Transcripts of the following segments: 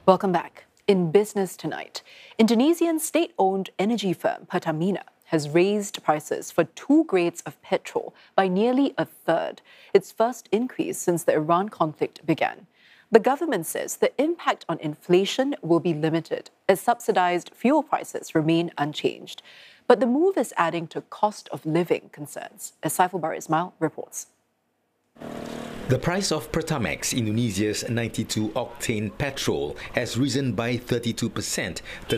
Welcome back. In business tonight, Indonesian state-owned energy firm Pertamina has raised prices for two grades of petrol by nearly a third, its first increase since the Iran conflict began. The government says the impact on inflation will be limited as subsidized fuel prices remain unchanged. But the move is adding to cost of living concerns, as Saiful Bahri Ismail reports. The price of Pertamax, Indonesia's 92-octane petrol, has risen by 32% to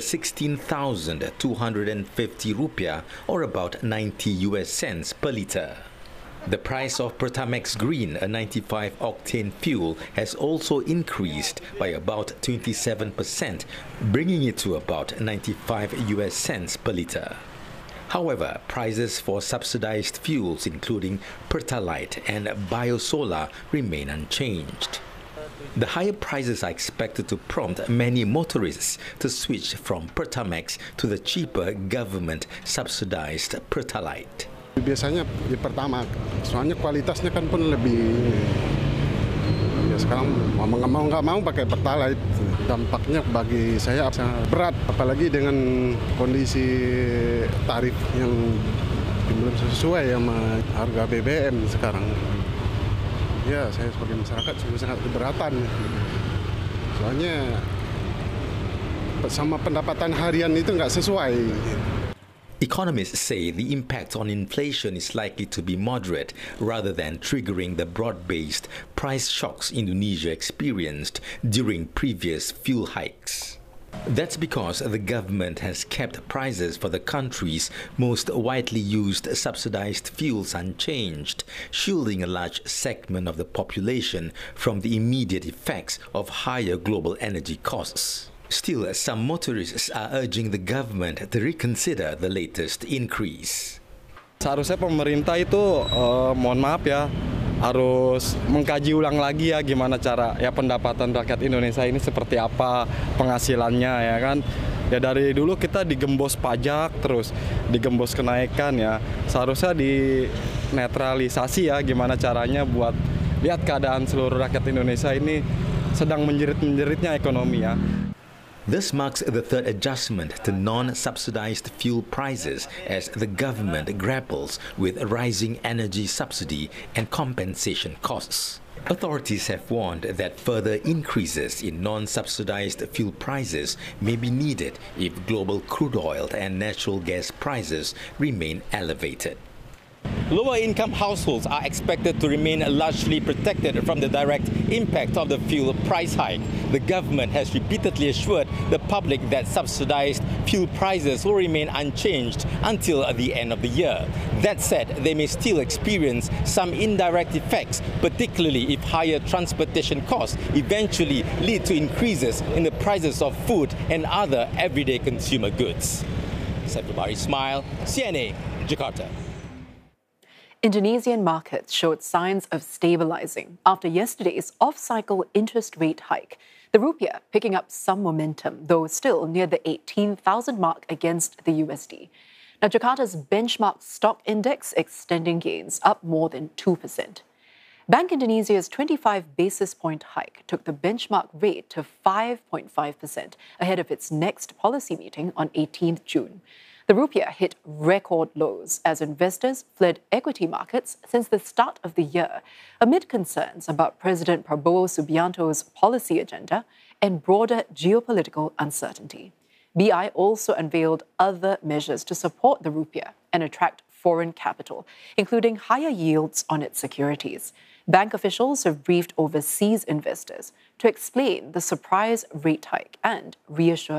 16,250 rupiah, or about 90 US cents per litre. The price of Pertamax Green, a 95-octane fuel, has also increased by about 27%, bringing it to about 95 US cents per litre. However, prices for subsidized fuels, including Pertalite and Biosolar, remain unchanged. The higher prices are expected to prompt many motorists to switch from Pertamax to the cheaper government-subsidized Pertalite. Biasanya di Pertamax, soalnya kualitasnya kan pun lebih. Ya sekarang mau nggak mau pakai Pertalite. Dampaknya bagi saya berat, apalagi dengan kondisi tarif yang belum sesuai sama harga BBM sekarang. Ya, saya sebagai masyarakat sangat keberatan. Soalnya sama pendapatan harian itu nggak sesuai. Economists say the impact on inflation is likely to be moderate rather than triggering the broad-based price shocks Indonesia experienced during previous fuel hikes. That's because the government has kept prices for the country's most widely used subsidized fuels unchanged, shielding a large segment of the population from the immediate effects of higher global energy costs. Still, some motorists are urging the government to reconsider the latest increase. Seharusnya pemerintah itu, mohon maaf ya, harus mengkaji ulang lagi ya gimana cara ya pendapatan rakyat Indonesia ini seperti apa penghasilannya ya kan. Ya dari dulu kita digembos pajak terus digembos kenaikan ya. Seharusnya dinetralisasi ya gimana caranya buat lihat keadaan seluruh rakyat Indonesia ini sedang menjerit-menjeritnya ekonomi ya. This marks the third adjustment to non-subsidized fuel prices as the government grapples with rising energy subsidy and compensation costs. Authorities have warned that further increases in non-subsidized fuel prices may be needed if global crude oil and natural gas prices remain elevated. Lower-income households are expected to remain largely protected from the direct impact of the fuel price hike. The government has repeatedly assured the public that subsidized fuel prices will remain unchanged until the end of the year. That said, they may still experience some indirect effects, particularly if higher transportation costs eventually lead to increases in the prices of food and other everyday consumer goods. Saiful Bahri Ismail, CNA, Jakarta. Indonesian markets showed signs of stabilizing after yesterday's off-cycle interest rate hike. The rupiah picking up some momentum, though still near the 18,000 mark against the USD. Now, Jakarta's benchmark stock index extending gains up more than 2%. Bank Indonesia's 25 basis point hike took the benchmark rate to 5.5% ahead of its next policy meeting on 18th June. The rupiah hit record lows as investors fled equity markets since the start of the year, amid concerns about President Prabowo Subianto's policy agenda and broader geopolitical uncertainty. BI also unveiled other measures to support the rupiah and attract foreign capital, including higher yields on its securities. Bank officials have briefed overseas investors to explain the surprise rate hike and reassure